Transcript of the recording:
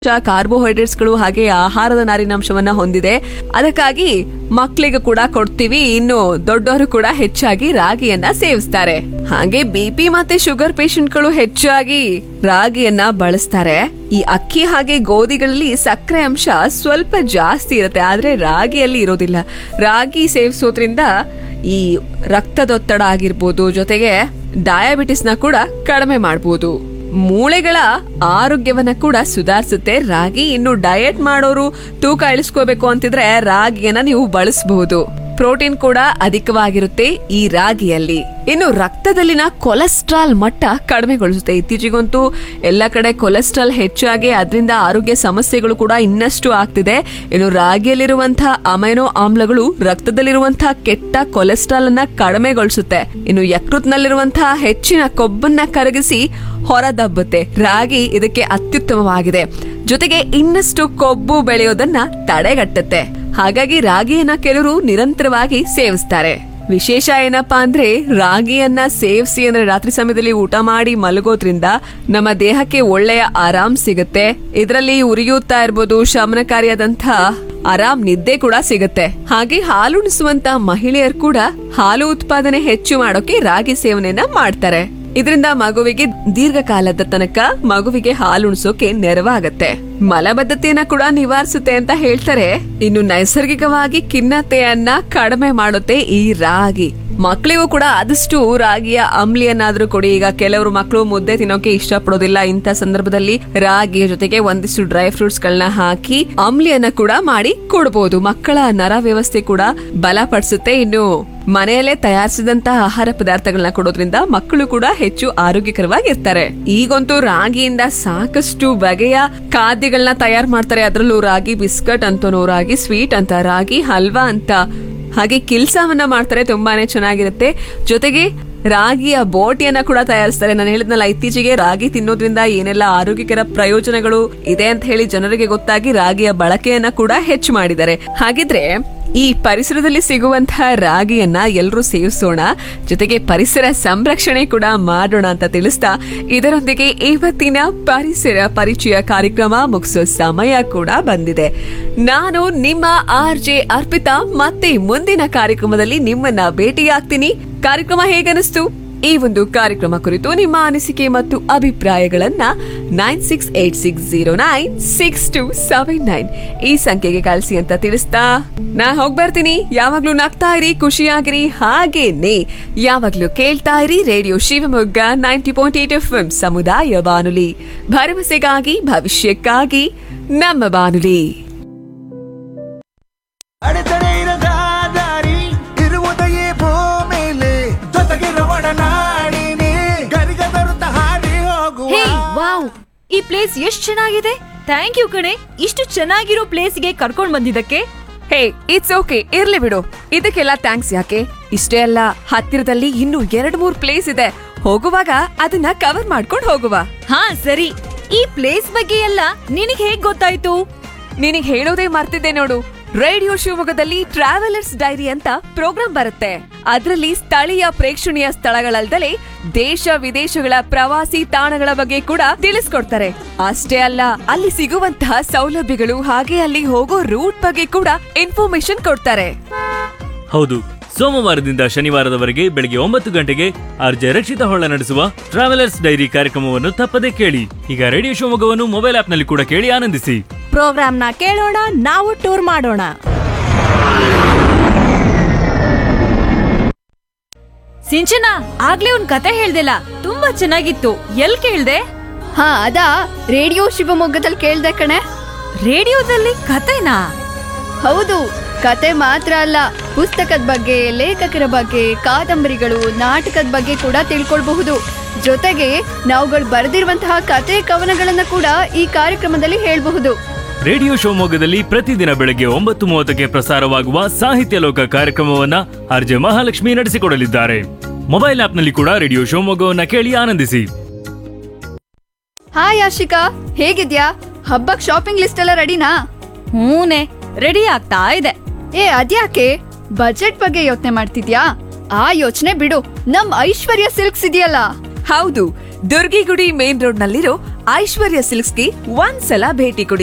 ಕಾರ್ಬೋಹೈಡ್ರೇಟ್ಸ್ಗಳು ಹಾಗೆ ಆಹಾರದ ನಾರಿನಾಂಶವನ್ನ ಹೊಂದಿದೆ. ಅದಕ್ಕಾಗಿ ಮಕ್ಕಳಿಗೆ ಕೂಡ ಕೊಡ್ತೀವಿ. ಇನ್ನು ದೊಡ್ಡವರು ಕೂಡ ಹೆಚ್ಚಾಗಿ ರಾಗಿಯನ್ನ ಸೇವಿಸ್ತಾರೆ. ಹಾಗೆ ಬಿಪಿ ಮತ್ತೆ ಶುಗರ್ ಪೇಷಂಟ್ಗಳು ಹೆಚ್ಚಾಗಿ ರಾಗಿಯನ್ನ ಬಳಸ್ತಾರೆ. ಈ ಅಕ್ಕಿ ಹಾಗೆ ಗೋಧಿಗಳಲ್ಲಿ ಸಕ್ಕರೆ ಅಂಶ ಸ್ವಲ್ಪ ಜಾಸ್ತಿ ಇರುತ್ತೆ, ಆದ್ರೆ ರಾಗಿಯಲ್ಲಿ ಇರೋದಿಲ್ಲ. ರಾಗಿ ಸೇವಿಸೋದ್ರಿಂದ ಈ ರಕ್ತದೊತ್ತಡ ಆಗಿರ್ಬೋದು, ಜೊತೆಗೆ ಡಯಾಬಿಟಿಸ್ ನ ಕೂಡ ಕಡಿಮೆ ಮಾಡಬಹುದು. ಮೂಳೆಗಳ ಆರೋಗ್ಯವನ್ನ ಕೂಡ ಸುಧಾರಿಸುತ್ತೆ ರಾಗಿ. ಇನ್ನು ಡಯಟ್ ಮಾಡೋರು ತೂಕ ಇಳಿಸ್ಕೋಬೇಕು ಅಂತಿದ್ರೆ ರಾಗಿಯನ್ನ ನೀವು ಬಳಸಬಹುದು. ಪ್ರೋಟೀನ್ ಕೂಡ ಅಧಿಕವಾಗಿರುತ್ತೆ ಈ ರಾಗಿಯಲ್ಲಿ. ಇನ್ನು ರಕ್ತದಲ್ಲಿನ ಕೊಲೆಸ್ಟ್ರಾಲ್ ಮಟ್ಟ ಕಡಿಮೆಗೊಳಿಸುತ್ತೆ. ಇತ್ತೀಚೆಗಂತೂ ಎಲ್ಲ ಕಡೆ ಕೊಲೆಸ್ಟ್ರಾಲ್ ಹೆಚ್ಚಾಗಿ ಅದರಿಂದ ಆರೋಗ್ಯ ಸಮಸ್ಯೆಗಳು ಕೂಡ ಇನ್ನಷ್ಟು ಆಗ್ತಿದೆ. ಇನ್ನು ರಾಗಿಯಲ್ಲಿರುವಂತಹ ಅಮೈನೋ ಆಮ್ಲಗಳು ರಕ್ತದಲ್ಲಿರುವಂತಹ ಕೆಟ್ಟ ಕೊಲೆಸ್ಟ್ರಾಲ್ ಅನ್ನ ಕಡಿಮೆಗೊಳಿಸುತ್ತೆ. ಇನ್ನು ಯಕೃತ್ನಲ್ಲಿರುವಂತಹ ಹೆಚ್ಚಿನ ಕೊಬ್ಬನ್ನ ಕರಗಿಸಿ ಹೊರದಬ್ಬುತ್ತೆ. ರಾಗಿ ಇದಕ್ಕೆ ಅತ್ಯುತ್ತಮವಾಗಿದೆ. ಜೊತೆಗೆ ಇನ್ನಷ್ಟು ಕೊಬ್ಬು ಬೆಳೆಯೋದನ್ನ ತಡೆಗಟ್ಟುತ್ತೆ. ಹಾಗಾಗಿ ರಾಗಿಯನ್ನ ಕೆಲವರು ನಿರಂತರವಾಗಿ ಸೇವಿಸ್ತಾರೆ. ವಿಶೇಷ ಏನಪ್ಪಾ ಅಂದ್ರೆ ರಾಗಿಯನ್ನ ಸೇವಿಸಿ ಅಂದ್ರೆ ರಾತ್ರಿ ಸಮಯದಲ್ಲಿ ಊಟ ಮಾಡಿ ಮಲಗೋದ್ರಿಂದ ನಮ್ಮ ದೇಹಕ್ಕೆ ಒಳ್ಳೆಯ ಆರಾಮ್ ಸಿಗುತ್ತೆ. ಇದರಲ್ಲಿ ಉರಿಯೂತಾ ಇರ್ಬೋದು, ಶಮನಕಾರಿಯಾದಂತಹ ಆರಾಮ್ ನಿದ್ದೆ ಕೂಡ ಸಿಗುತ್ತೆ. ಹಾಗೆ ಹಾಲುಣಿಸುವಂತ ಮಹಿಳೆಯರು ಕೂಡ ಹಾಲು ಉತ್ಪಾದನೆ ಹೆಚ್ಚು ಮಾಡೋಕೆ ರಾಗಿ ಸೇವನೆಯನ್ನ ಮಾಡ್ತಾರೆ. ಇದರಿಂದ ಮಗುವಿಗೆ ದೀರ್ಘಕಾಲದ ತನಕ ಮಗುವಿಗೆ ಹಾಲುಣಿಸೋಕೆ ನೆರವಾಗತ್ತೆ. ಮಲಬದ್ಧತೆಯನ್ನ ಕೂಡ ನಿವಾರಿಸುತ್ತೆ ಅಂತ ಹೇಳ್ತಾರೆ. ಇನ್ನು ನೈಸರ್ಗಿಕವಾಗಿ ಖಿನ್ನತೆಯನ್ನ ಕಡಿಮೆ ಮಾಡುತ್ತೆ ಈ ರಾಗಿ. ಮಕ್ಕಳಿಗೂ ಕೂಡ ಆದಷ್ಟು ರಾಗಿಯ ಅಂಬ್ಲಿಯನ್ನಾದ್ರೂ ಕೊಡಿ. ಈಗ ಕೆಲವರು ಮಕ್ಕಳು ಮುದ್ದೆ ತಿನ್ನೋಕೆ ಇಷ್ಟ ಪಡೋದಿಲ್ಲ. ಇಂಥ ಸಂದರ್ಭದಲ್ಲಿ ರಾಗಿಯ ಜೊತೆಗೆ ಒಂದಿಷ್ಟು ಡ್ರೈ ಫ್ರೂಟ್ಸ್ ಗಳನ್ನ ಹಾಕಿ ಅಂಬ್ಲಿಯನ್ನ ಕೂಡ ಮಾಡಿ ಕೊಡಬಹುದು. ಮಕ್ಕಳ ನರ ವ್ಯವಸ್ಥೆ ಕೂಡ ಬಲಪಡಿಸುತ್ತೆ. ಇನ್ನು ಮನೆಯಲ್ಲೇ ತಯಾರಿಸಿದಂತಹ ಆಹಾರ ಪದಾರ್ಥಗಳನ್ನ ಕೊಡೋದ್ರಿಂದ ಮಕ್ಕಳು ಕೂಡ ಹೆಚ್ಚು ಆರೋಗ್ಯಕರವಾಗಿರ್ತಾರೆ. ಈಗಂತೂ ರಾಗಿಯಿಂದ ಸಾಕಷ್ಟು ಬಗೆಯ ಖಾದ್ಯಗಳನ್ನ ತಯಾರು ಮಾಡ್ತಾರೆ. ಅದರಲ್ಲೂ ರಾಗಿ ಬಿಸ್ಕಟ್ ಅಂತನೋ, ರಾಗಿ ಸ್ವೀಟ್ ಅಂತ, ರಾಗಿ ಹಲ್ವಾ ಅಂತ, ಹಾಗೆ ಕಿಲ್ಸಾವನ್ನ ಮಾಡ್ತಾರೆ. ತುಂಬಾನೇ ಚೆನ್ನಾಗಿರುತ್ತೆ. ಜೊತೆಗೆ ರಾಗಿಯ ಬೋಟಿಯನ್ನ ಕೂಡ ತಯಾರಿಸ್ತಾರೆ. ನಾನು ಹೇಳಿದ್ನಲ್ಲ, ಇತ್ತೀಚೆಗೆ ರಾಗಿ ತಿನ್ನೋದ್ರಿಂದ ಏನೆಲ್ಲ ಆರೋಗ್ಯಕರ ಪ್ರಯೋಜನಗಳು ಇದೆ ಅಂತ ಹೇಳಿ ಜನರಿಗೆ ಗೊತ್ತಾಗಿ ರಾಗಿಯ ಬಳಕೆಯನ್ನ ಕೂಡ ಹೆಚ್ಚು ಮಾಡಿದ್ದಾರೆ. ಹಾಗಿದ್ರೆ ಈ ಪರಿಸರದಲ್ಲಿ ಸಿಗುವಂತಹ ರಾಗಿಯನ್ನ ಎಲ್ಲರೂ ಸೇವಿಸೋಣ, ಜೊತೆಗೆ ಪರಿಸರ ಸಂರಕ್ಷಣೆ ಕೂಡ ಮಾಡೋಣ ಅಂತ ತಿಳಿಸ್ತಾ ಇದರೊಂದಿಗೆ ಇವತ್ತಿನ ಪರಿಸರ ಪರಿಚಯ ಕಾರ್ಯಕ್ರಮ ಮುಗಿಸೋ ಸಮಯ ಕೂಡ ಬಂದಿದೆ. ನಾನು ನಿಮ್ಮ RJ ಅರ್ಪಿತಾ ಮತ್ತೆ ಮುಂದಿನ ಕಾರ್ಯಕ್ರಮದಲ್ಲಿ ನಿಮ್ಮನ್ನ ಭೇಟಿಯಾಗ್ತೀನಿ. ಕಾರ್ಯಕ್ರಮ ಹೇಗನಿಸ್ತು? ಈ ಒಂದು ಕಾರ್ಯಕ್ರಮ ಕುರಿತು ನಿಮ್ಮ ಅನಿಸಿಕೆ ಮತ್ತು ಅಭಿಪ್ರಾಯಗಳನ್ನ 9686096279 ಈ ಸಂಖ್ಯೆಗೆ ಕಳಿಸಿ ಅಂತ ತಿಳಿಸ್ತಾ ನಾ ಹೋಗ್ಬರ್ತೀನಿ. ಯಾವಾಗ್ಲೂ ನಗ್ತಾ ಇರಿ, ಖುಷಿಯಾಗಿರಿ, ಹಾಗೇನೆ ಯಾವಾಗ್ಲೂ ಕೇಳ್ತಾ ಇರಿ ರೇಡಿಯೋ ಶಿವಮೊಗ್ಗ 90.8 FM ಸಮುದಾಯ ಬಾನುಲಿ, ಭರವಸೆಗಾಗಿ ಭವಿಷ್ಯಕ್ಕಾಗಿ ನಮ್ಮ ಬಾನುಲಿ. ಈ ಪ್ಲೇಸ್ ಎಷ್ಟ್ ಚೆನ್ನಾಗಿದೆ. ಥ್ಯಾಂಕ್ ಯು ಕಣೆ, ಇಷ್ಟು ಚೆನ್ನಾಗಿರೋ ಪ್ಲೇಸ್ಗೆ ಕರ್ಕೊಂಡ್ ಬಂದಿದ್ದಕ್ಕೆ. ಹೇ, ಇಟ್ಸ್ ಓಕೆ, ಇರ್ಲಿ ಬಿಡು. ಇದಕ್ಕೆಲ್ಲ ಥ್ಯಾಂಕ್ಸ್ ಯಾಕೆ? ಇಷ್ಟೇ ಅಲ್ಲ, ಹತ್ತಿರದಲ್ಲಿ ಇನ್ನೂ 2-3 ಪ್ಲೇಸ್ ಇದೆ. ಹೋಗುವಾಗ ಅದನ್ನ ಕವರ್ ಮಾಡ್ಕೊಂಡು ಹೋಗುವ. ಹಾ ಸರಿ, ಈ ಪ್ಲೇಸ್ ಬಗ್ಗೆ ಎಲ್ಲ ನಿನಗ್ ಹೇಗ್ ಗೊತ್ತಾಯ್ತು? ನಿನಗ್ ಹೇಳೋದೇ ಮರ್ತಿದ್ದೆ ನೋಡು. ರೇಡಿಯೋ ಶಿವಮೊಗ್ಗದಲ್ಲಿ ಟ್ರಾವೆಲರ್ಸ್ ಡೈರಿ ಅಂತ ಪ್ರೋಗ್ರಾಂ ಬರುತ್ತೆ. ಅದರಲ್ಲಿ ಸ್ಥಳೀಯ ಪ್ರೇಕ್ಷಣೀಯ ಸ್ಥಳಗಳಲ್ದಲೇ ದೇಶ ವಿದೇಶಗಳ ಪ್ರವಾಸಿ ತಾಣಗಳ ಬಗ್ಗೆ ಕೂಡ ತಿಳಿಸ್ಕೊಡ್ತಾರೆ. ಅಷ್ಟೇ ಅಲ್ಲ, ಅಲ್ಲಿ ಸಿಗುವಂತಹ ಸೌಲಭ್ಯಗಳು ಹಾಗೆ ಅಲ್ಲಿ ಹೋಗೋ ರೂಟ್ ಬಗ್ಗೆ ಕೂಡ ಇನ್ಫಾರ್ಮೇಶನ್ ಕೊಡ್ತಾರೆ. ಹೌದು, ಸೋಮವಾರದಿಂದ ಶನಿವಾರದವರೆಗೆ ಬೆಳಗ್ಗೆ 9 ಗಂಟೆಗೆ RJ ರಕ್ಷಿತ ಹೊಳ್ಳ ನಡೆಸುವ ಟ್ರಾವೆಲರ್ಸ್ ಡೈರಿ ಕಾರ್ಯಕ್ರಮವನ್ನು ತಪ್ಪದೆ ಕೇಳಿ. ಈಗ ರೇಡಿಯೋ ಶಿವಮೊಗ್ಗವನ್ನು ಮೊಬೈಲ್ ಆಪ್ನಲ್ಲಿ ಕೂಡ ಕೇಳಿ ಆನಂದಿಸಿ. ಪ್ರೋಗ್ರಾಮ್ನ ಕೇಳೋಣ, ನಾವು ಟೂರ್ ಮಾಡೋಣ. ಸಿಂಚನ, ಆಗ್ಲೇ ಒಂದ್ ಕತೆ ಹೇಳ್ದಿಲ್ಲ, ತುಂಬಾ ಚೆನ್ನಾಗಿತ್ತು. ಎಲ್ ಕೇಳ್ದೆ? ಹಾ, ಅದಾ ರೇಡಿಯೋ ಶಿವಮೊಗ್ಗದಲ್ಲಿ ಕೇಳ್ದೆ ಕಣೆ. ರೇಡಿಯೋದಲ್ಲಿ ಕತೆನಾ? ಹೌದು, ಕತೆ ಮಾತ್ರ ಅಲ್ಲ, ಪುಸ್ತಕದ ಬಗ್ಗೆ, ಲೇಖಕರ ಬಗ್ಗೆ, ಕಾದಂಬರಿಗಳು, ನಾಟಕದ ಬಗ್ಗೆ ಕೂಡ ತಿಳ್ಕೊಳ್ಬಹುದು. ಜೊತೆಗೆ ನಾವುಗಳು ಬರೆದಿರುವಂತಹ ಕತೆ ಕವನಗಳನ್ನ ಕೂಡ ಈ ಕಾರ್ಯಕ್ರಮದಲ್ಲಿ ಹೇಳಬಹುದು. ರೇಡಿಯೋ ಶಿವಮೊಗ್ಗದಲ್ಲಿ ಪ್ರತಿದಿನ ಬೆಳಗ್ಗೆ 9:30ಕ್ಕೆ ಪ್ರಸಾರವಾಗುವ ಸಾಹಿತ್ಯ ಲೋಕ ಕಾರ್ಯಕ್ರಮವನ್ನ RJ ಮಹಾಲಕ್ಷ್ಮಿ ನಡೆಸಿಕೊಡಲಿದ್ದಾರೆ. ಮೊಬೈಲ್ ಆಪ್ನಲ್ಲಿ ಕೂಡ ರೇಡಿಯೋ ಶಿವಮೊಗ್ಗವನ್ನ ಕೇಳಿ ಆನಂದಿಸಿ. ಹಾಯ್ ಆಶಿಕಾ, ಹೇಗಿದ್ಯಾ? ಹಬ್ಬಕ್ ಶಾಪಿಂಗ್ ಲಿಸ್ಟ್ ಎಲ್ಲ ರೆಡಿನಾ? ಹೂನೆ, ರೆಡಿ ಆಗ್ತಾ ಇದೆ. ಅದ್ಯಾಕೆ ಬಜೆಟ್ ಬಗ್ಗೆ ಯೋಚನೆ ಮಾಡ್ತಿದ್ಯಾ? ಆ ಯೋಚನೆ ಬಿಡು, ನಮ್ ಐಶ್ವರ್ಯ ಸಿಲ್ಕ್ಸ್ ಇದೆಯಲ್ಲ. ಹೌದು, ದುರ್ಗಿಗುಡಿ ಮೇನ್ ರೋಡ್ ನಲ್ಲಿರೋ ಐಶ್ವರ್ಯ ಸಿಲ್ಕ್ಸ್ಗೆ ಒಂದ್ಸಲ ಭೇಟಿ ಕೊಡಿ.